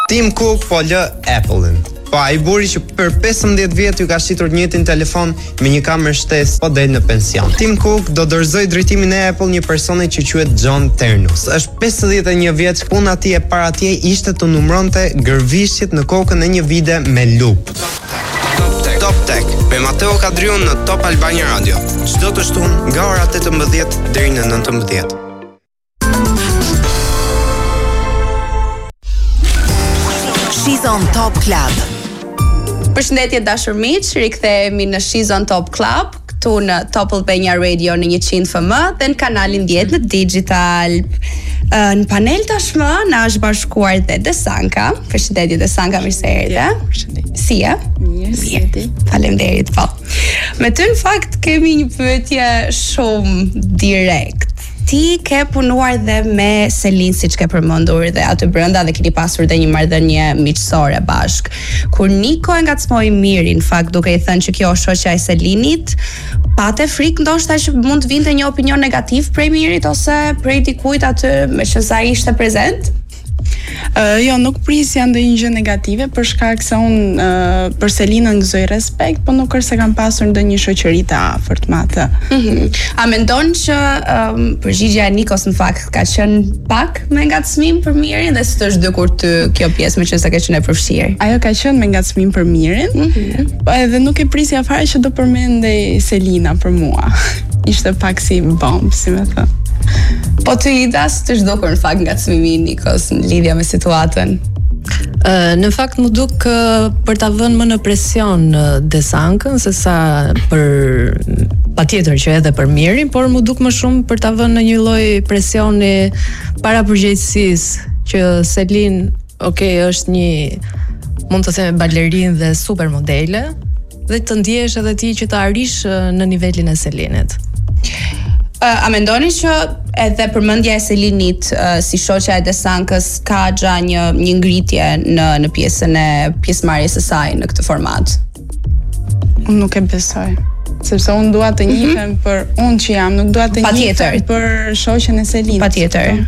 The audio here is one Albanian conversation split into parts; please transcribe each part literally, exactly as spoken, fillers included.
Tim Cook po lë Apple-in. Po ai buri që për pesëmbëdhjetë vjet ju ka shitur të njëjtin telefon me një kamerë shtesë po del në pension. Tim Cook do dorëzoi drejtimin e Apple një personi që quhet John Ternus. Është pesëdhjetë e një vjeç, puna e tij e para atje ishte të numëronte gërvishjet në kokën e një vide me lup. Top Tech, Top Tech me Matteo Kadriun në Top Albania Radio. Çdo të shtunë nga ora tetëmbëdhjetë deri në nëntëmbëdhjetë. She's on Top Club. Përshëndetje dashur miq, rikthehemi në She's on Top Club, këtu në Top Albania Radio në njëqind F M dhe në kanalin dhjetë në Digital. Në panel tashmë na është bashkuar dhe Desanka. Përshëndetje Desanka, mirë se erdhe. Përshëndetje. Si je? Mirë, si ti? Faleminderit, po. Me ty në fakt kemi një pyetje shumë direkt. Ti ke punuar dhe me Selin, siç ke përmendur, dhe aty brenda dhe keni pasur dhe një marrëdhënie miqësore bashk. Kur Niko e ngacmoi Mirin, në fakt duke i thënë që kjo është shoqja e Selinit, pate frikë ndoshta që mund të vinte një opinion negativ prej Mirit ose prej dikujt aty, meqense ai ishte prezent? Uh, jo, nuk prisja ndonjë gjë negative për shkak se unë uh, për Selinën gëzoj respekt, po nuk është se kam pasur ndonjë shoqëri të afërt me atë. Mm-hmm. A mendon që um, përgjigjja e Nikos në fakt ka qenë pak me ngacmim për Mirin dhe si të është dikur ty kjo pjesë meqense ka qenë e përfshirë? Ajo ka qenë me ngacmim për Mirin, mm-hmm. po edhe nuk e prisja fare që do përmendej Selina për mua. Ishte pak si bomb, si me thë. Po të idas të zhdukur në fakt ngacmimi i Nikos në lidhje me situatën? Uh, në fakt më duk uh, për ta vënë më në presion uh, Desankën se sa për patjetër që edhe për Mirin, por më duk më shumë për ta vënë në një lloj presioni para përgjegjësisë që Selin, okay, është një, mund të them, balerinë dhe supermodele dhe të ndjesh edhe ti që të arrish uh, në nivelin e Selinit. Uh, a mendoni që edhe përmendja e Selinit uh, si shoqja e Desankës ka gja një, një ngritje në, në pjesën e pjesëmarrjes së saj në këtë format? Unë nuk e besoj. Sepse unë dua të njihem mm-hmm. për unë që jam, nuk dua të njihem për shoqen e Selinit. Patjetër.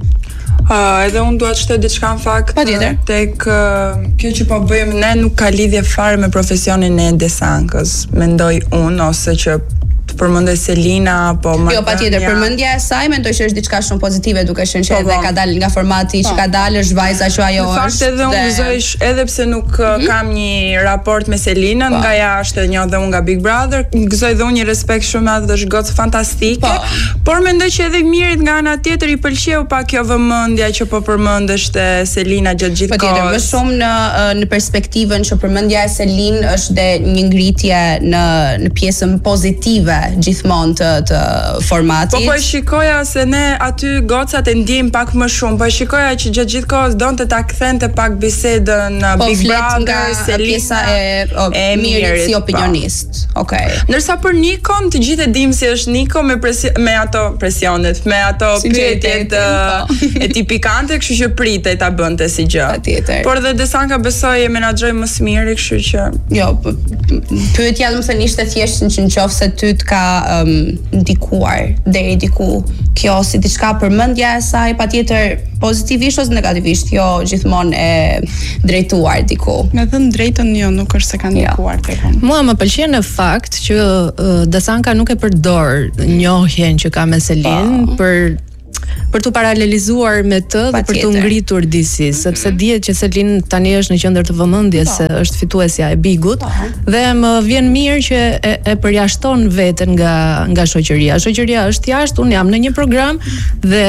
Uh, edhe unë dua të shtoj diçka në fakt. Patjetër. Tek uh, kjo që po bëjmë ne nuk ka lidhje fare me profesionin e Desankës. Mendoj unë ose që përmendoj Selina apo më. Jo, patjetër, përmendja e saj mendoj që është diçka shumë pozitive, duke qenë që po, edhe ka dalë nga formati po. Që ka dalë është vajza që ajo është. Në fakt edhe unë gëzoj, edhe pse nuk mm-hmm. kam një raport me Selinën po. Nga jashtë, njoh dhe unë nga Big Brother, gëzoj dhe unë një respekt shumë madh dhe është gocë fantastike. Po. Por mendoj që edhe Mirit nga ana tjetër i pëlqeu pak kjo vëmendja që po përmendesh te Selina gjatë gjithë kohës. Patjetër, më shumë në në perspektivën që përmendja e Selin është dhe një ngritje në në pjesën pozitive gjithmonë të, të formatit. Po po e shikoja se ne aty gocat e ndjejmë pak më shumë. Po e shikoja që gjatë gjithë kohës donte ta kthente pak bisedën në po, Big Brother, Selina e, o, e Mirit si opinionist. Okej. Okay. Ndërsa për Nikon të gjithë e dim si është Niko me presi, me ato presionet, me ato si pyetjet e tij pikante, kështu që pritej ta bënte si gjë. Patjetër. Por dhe Desanka besoj e menaxhoi më së miri, kështu që jo, pyetja do të thënë ishte thjesht në nëse ty të ka um, ndikuar deri diku kjo si diçka përmendja e saj, patjetër pozitivisht ose negativisht, jo gjithmonë e drejtuar diku. Me thënë drejtën, jo, nuk është se ka ndikuar tek unë. Mua më pëlqen në fakt që uh, Desanka nuk e përdor njohjen që ka me Selin pa. për për të paralelizuar me të dhe për të ngritur disi, sepse dihet që Selin tani është në qendër të vëmendjes se është fituesja e Bigut dhe më vjen mirë që e, e përjashton veten nga nga shoqëria. Shoqëria është jashtë, unë jam në një program dhe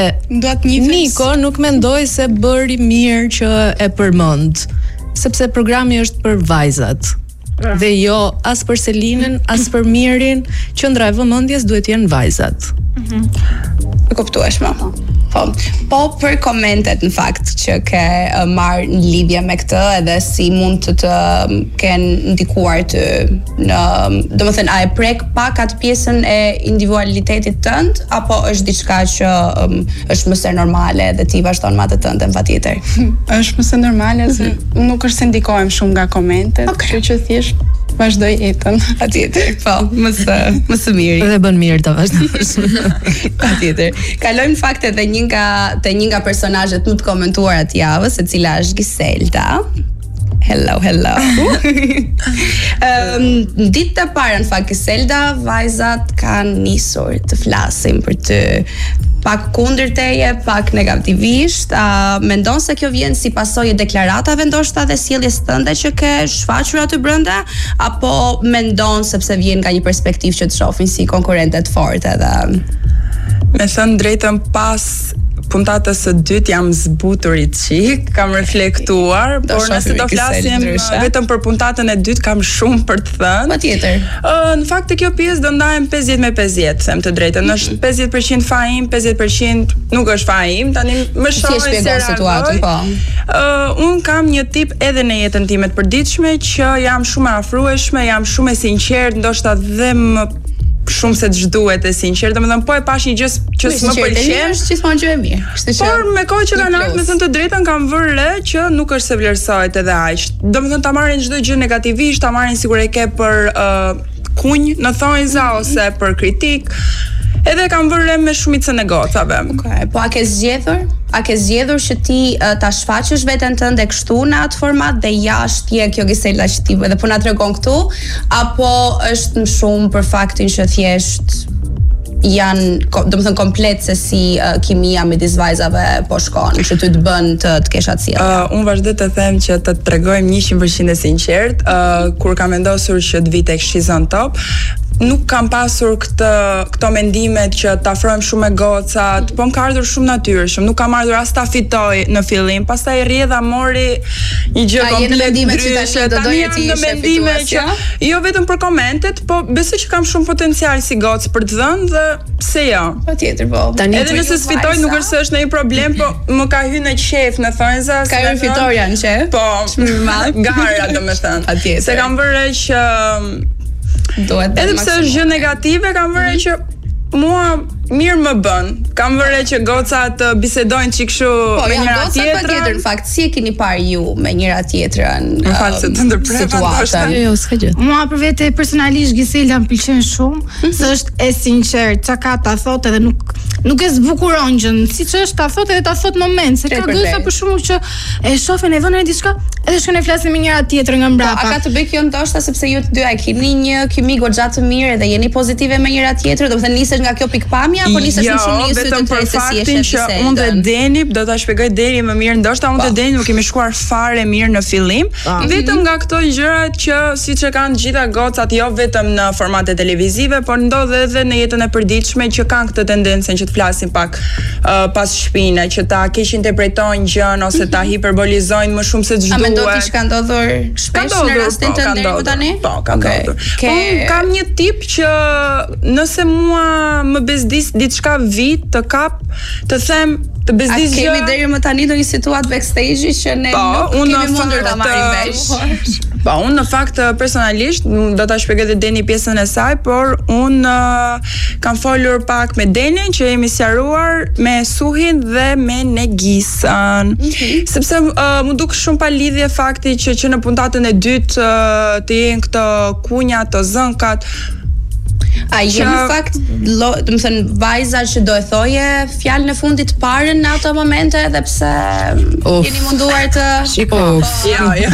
Niko nuk mendoj se bëri mirë që e përmend, sepse programi është për vajzat. Dhe jo as për Selinën, as për Mirin, qendra e vëmendjes duhet të jenë vajzat. Mhm. E kuptueshme. Po, po për komentet në fakt që ke uh, marrë në lidhje me këtë edhe si mund të të um, kenë ndikuar të në, domethënë a e prek pak atë pjesën e individualitetit tënd apo është diçka që um, është më së normale dhe ti vazhdon me atë tëndën patjetër? Është më së normale, se nuk është se ndikohem shumë nga komentet, okay. Kështu që thjesht Vazhdoj jetën. Patjetër, po, më së më së miri. Dhe bën mirë ta vazhdosh. Patjetër. Kalojmë në fakt edhe një nga te një nga personazhet më të komentuara të javës, e cila është Giselda. Hello, hello. um, ditë të parë në fakt Giselda, vajzat kanë nisur të flasin për të, pak kundër teje, pak negativisht. A mendon se kjo vjen si pasojë e deklaratave ndoshta dhe sjelljes tënde që ke shfaqur aty brenda, apo mendon sepse vjen nga një perspektivë që të shohin si konkurrente të fortë edhe? Me thënë drejtën, pas puntatës së dytë jam zbutur i qik, kam reflektuar, do por nëse do flasim vetëm për puntatën e dytë kam shumë për të thënë. Patjetër. Uh, në fakt kjo pjesë do ndahem pesëdhjetë me pesëdhjetë, them të drejtën. Është pesëdhjetë përqind fajim, pesëdhjetë përqind nuk është fajim. Tani më shohin si se situatën, po. Uh, un kam një tip edhe në jetën time të përditshme që jam shumë e afrueshme, jam shumë e sinqert, ndoshta dhe më shumë se ç'duhet e sinqert, domethënë po e pash një gjë që s'më pëlqen, është gjithmonë gjë e mirë. Kështu që por me kohë që kanë ardhur, me thënë të drejtën, kam vënë re që nuk është se vlerësohet edhe aq. Domethënë ta marrin çdo gjë negativisht, ta marrin sikur e ke për uh, kunj në thonjza ose për kritik. Edhe kam vënë re me shumicën e gocave. Okej, po a ke zgjedhur? A ke zgjedhur që ti uh, ta shfaqësh veten tënde kështu në atë format dhe jashtë je kjo Giselda që ti edhe po na tregon këtu, apo është më shumë për faktin që thjesht janë, do të thënë, komplet se si uh, kimia midis vajzave po shkon, që ty të bën të të kesh atë sjellje? Uh, unë vazhdoj të them që të tregojmë njëqind përqind e sinqert, uh, kur kam vendosur që të vi tek She's on Top, nuk kam pasur këtë këto mendimet që të afrohem shumë me gocat, po më ka ardhur shumë natyrshëm. Nuk kam ardhur as ta fitoj në fillim, pastaj rrjedha mori një gjë komplet ndryshe. Tani jam në mendime që jo vetëm për komentet, po besoj që kam shumë potencial si gocë për të dhënë dhe pse jo. Patjetër, po. Tani edhe nëse sfitoj nuk është se është ndonjë problem, po më ka hyrë në qef në thonjza. Ka hyrë fitoria në qef? Po, shumë gara domethënë. Patjetër. Se kam vënë që edhe pse është gjë negative, kam vënë që mua mirë më bën. Kam vënë që gocat bisedojnë çik kështu po, me njëra tjetrën. Po, patjetër, në fakt, si e keni parë ju me njëra tjetrën? Në fakt se të ndërpreva. Jo, jo, s'ka gjë. Mua për vete personalisht Giselda më pëlqen shumë, se është e sinqert, çka ka ta thotë edhe nuk nuk e zbukuron gjën, siç është ta thotë edhe ta thotë në moment, se ka goca për shkakun që e shohin e vënë në diçka, edhe shkon e flasin me njëra tjetrën nga mbrapa. Po, a ka të bëjë kjo ndoshta sepse ju të dyja keni një kimi goxha të mirë dhe jeni pozitive me njëra tjetrën, do të thënë nisesh nga kjo pikpamje apo nisesh më shumë një sy të tre se si e shef se unë dhe Deni, do ta shpjegoj Deni më mirë, ndoshta unë dhe Deni nuk kemi shkuar fare mirë në fillim, vetëm nga këto gjërat që siç e kanë të gjitha gocat, jo vetëm në formate televizive, por ndodh edhe në jetën e përditshme që kanë këtë tendencën që të flasin pak uh, pas shpine, që ta keq interpretojnë gjën ose ta hiperbolizojnë më shumë se ç'duhet. A mendon ti që ka ndodhur shpesh në rastin të ndërmjet tani? Po, ka ndodhur. Ke... Po, kam një tip që nëse mua më bezdis diçka vit të kap, të them të bezdis gjë. A kemi deri më tani ndonjë situatë backstage që ne po, nuk kemi mundur ta marrim vesh? Po, unë në fakt personalisht do ta shpjegoj edhe Deni pjesën e saj, por unë uh, kam folur pak me Denin që jemi sqaruar me Suhin dhe me Negisën. Mm-hmm. Sepse uh, më duk shumë pa lidhje fakti që që në puntatën e dytë uh, të jenë këto kunja, të zënkat. A je në fakt, do të thënë, vajza që do e thoje fjalën e fundit të parën në ato momente, edhe pse jeni munduar të shiko. Jo, jo.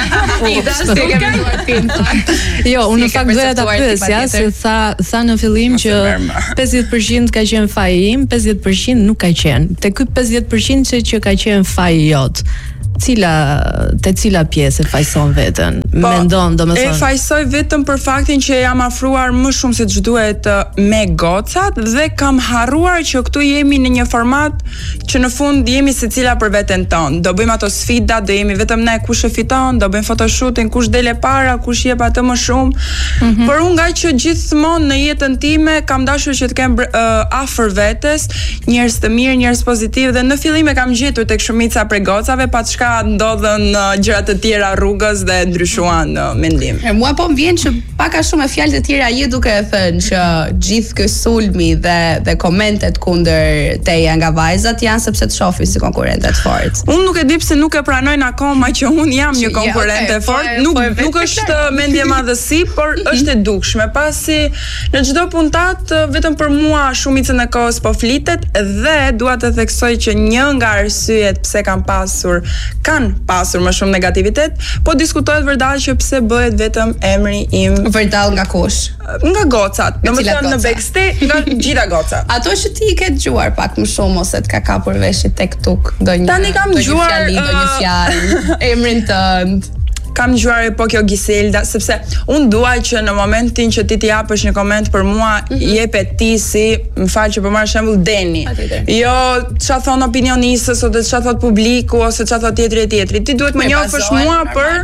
Jo, unë në fakt doja ta pyesja se tha tha në fillim që pesëdhjetë përqind ka qenë faji im, pesëdhjetë përqind nuk ka qenë. Te ky pesëdhjetë përqind që, që ka qenë faji jot. Cila te cila pjesë e fajson veten? Po, mendon domethënë. E fajsoj vetëm për faktin që jam afruar më shumë se ç'duhet me gocat dhe kam harruar që këtu jemi në një format që në fund jemi secila për veten tonë. Do bëjmë ato sfida, do jemi vetëm ne kush e fiton, do bëjmë photoshooting, kush dele para, kush jep atë më shumë. Mm-hmm. Por unë nga që gjithmonë në jetën time kam dashur që të kem uh, afër vetes njerëz të mirë, njerëz pozitiv dhe në fillim e kam gjetur tek shumica prej gocave, pa çka diçka ndodhen uh, gjëra të tjera rrugës dhe ndryshuan uh, mendim. E mua po më vjen që pak a shumë e fjalët e tjera je duke e thënë që gjithë ky sulmi dhe dhe komentet kundër teje nga vajzat janë sepse të shohin si konkurrente të fortë. Unë nuk e di pse nuk e pranojnë akoma që unë jam një konkurrente e fortë. Nuk nuk është mendje madhësi, por është e dukshme. Pasi në çdo puntat vetëm për mua shumicën e kohës po flitet dhe dua të theksoj që një nga arsyet pse kanë pasur kanë pasur më shumë negativitet, po diskutohet vërdall që pse bëhet vetëm emri im vërdall nga kush? Nga gocat. Domethënë në backstage nga gjitha gocat. Ato që ti i ke dëgjuar pak më shumë ose të ka kapur veshit tek tuk ndonjë. Tani kam dëgjuar ndonjë fjalë, emrin tënd. Kam dëgjuar po kjo Giselda, sepse unë dua që në momentin që ti t'i japësh një koment për mua, mm -hmm. jepet ti si, më fal që për marr shembull Deni. Jo ç'a thon opinionistës ose ç'a thot publiku ose ç'a thot tjetri e tjetri. Ti duhet më njohësh mua për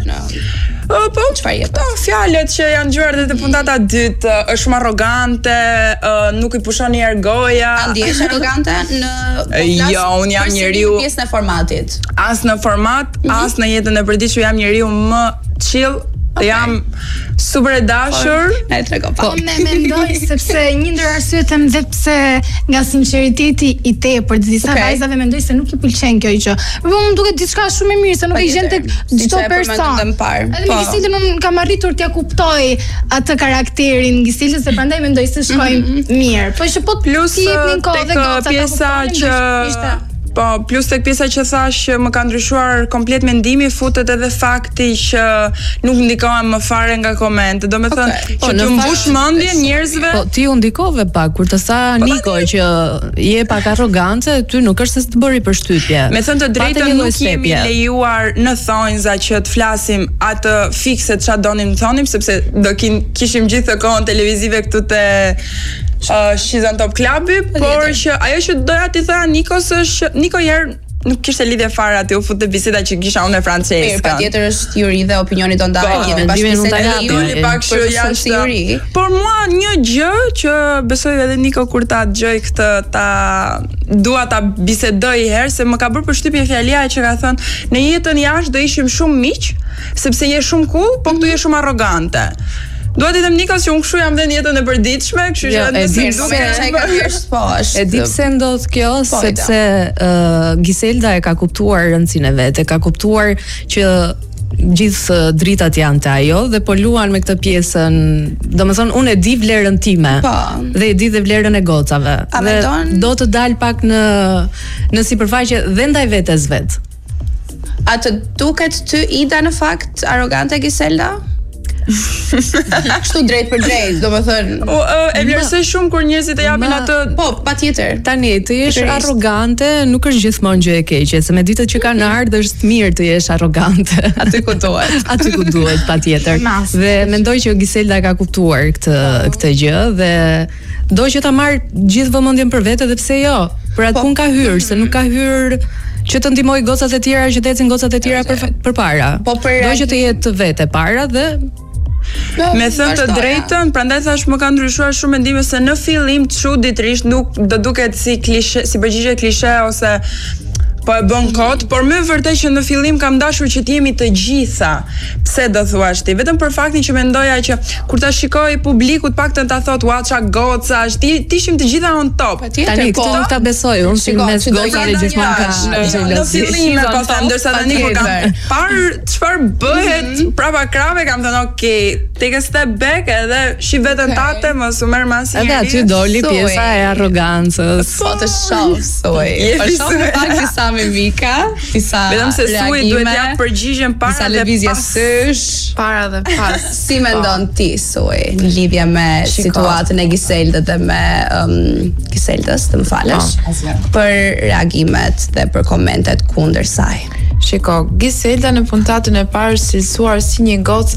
Uh, po, çfarë jep? Po, fjalët që janë dëgjuar edhe te puntata e dytë, është shumë arrogante, uh, nuk i pushon një herë goja. A ndihesh arrogante në podcast? Jo, unë jam njeriu pjesën e formatit. As në format, mm -hmm. as në jetën e përditshme jam njeriu më chill. Okay. Jam super e dashur. Na e tregon pa. Po me mendoj sepse një ndër arsyet em dhe pse nga sinqeriteti i tepërt disa okay. vajzave mendoj se nuk i pëlqen kjo gjë. Po më duket diçka shumë e mirë se nuk e gjen tek çdo person. Edhe me Giselën unë kam arritur t'ia kuptoj atë karakterin Giselës se prandaj mendoj se shkojmë mm -hmm. mirë. Po që po plus tek pjesa që Po, plus tek pjesa që thash që më ka ndryshuar komplet mendimi, futet edhe fakti që nuk ndikohem më fare nga komente. Do me thënë, okay. që t'ju mbush mendjen njerëzve. Po, ti u ndikove pak, kur të tha Niko që je pak arrogante, ty nuk është se të bëri përshtypje. Me thënë të drejtën nuk jemi lejuar në thonjza që të flasim atë fikse ç'a donim të thonim, sepse do kishim gjithë të kohën televizive këtu te Uh, Shizon Top Clubi, por që ajo që doja t'i thoja Nikos është Niko herë nuk kishte lidhje fare aty, u fut te biseda që kisha unë me Franceskën. Mirë, patjetër është teori dhe opinioni do ndaj jemi bashkëbisedë pak kështu jashtë. Por mua një gjë që besoj edhe Niko kur ta dëgjoj këtë ta dua ta bisedoj herë se më ka bërë përshtypje fjalia që ka thënë në jetën jashtë do ishim shumë miq, sepse je shumë cool, po këtu je shumë arrogante. Dua të them Nikos që unë kshu jam dhe në jetën e përditshme, kështu që e di pse e di pse ndodh kjo, sepse uh, Giselda e ka kuptuar rëndësinë e vet, e ka kuptuar që gjithë dritat janë te ajo dhe po luan me këtë pjesën. Domethënë unë e di vlerën time pa. Dhe e di dhe vlerën e gocave. A dhe don... do të dal pak në në sipërfaqe dhe ndaj vetes vet. A të duket ty Ida në fakt arrogante Giselda? Kështu drejt për drejt, domethënë. E vlerësoj shumë kur njerëzit e japin atë. Po, patjetër. Tani të jesh arrogante nuk është gjithmonë gjë e keqe, se me ditët që kanë ardhur është mirë të jesh arrogante. Aty ku duhet. Aty ku duhet, patjetër. Dhe mendoj që Giselda ka kuptuar këtë këtë gjë dhe do që ta marr gjithë vëmendjen për vete dhe pse jo. Për atë punë ka hyrë, se nuk ka hyrë që të ndihmoj gocat e tjera që të ecin gocat e tjera për përpara. Po për do që të jetë vetë para dhe me thënë të drejtën, prandaj thash më ka ndryshuar shumë mendime se në fillim çuditërisht nuk do duket si klishe, si përgjigje klishe ose po e bën kot, por më vërtet që në fillim kam dashur që të jemi të gjitha. Pse do thuash ti? Vetëm për faktin që mendoja që kur ta shikoj publiku të paktën ta thot ua ça goca, ti tishim të gjitha on top. Tani këtë nuk ta besoj, unë si mes gocave gjithmonë ka xhelozi. Në fillim e po them, ndërsa tani kur kam parë çfarë bëhet prapa krave, kam thënë ok, take a step back edhe shi veten tate, mos u merr mas njëri. Edhe aty doli pjesa e arrogancës. Po të shoh, soi. Po shoh pak disa me Mika, disa vetëm se sui duhet jap përgjigjen para dhe pas. Sysh, para dhe pas. Si mendon ti sui në lidhje me situatën e Giseldës dhe me um, Giseldës, të më falësh, për reagimet dhe për komentet kundër saj? Shiko, Giselda në puntatën e parë cilësuar si një gocë